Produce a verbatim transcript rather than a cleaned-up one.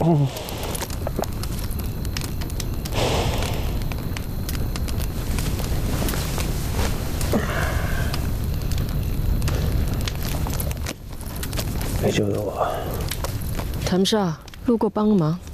嗯。没救了我。 谭少，路过帮个忙。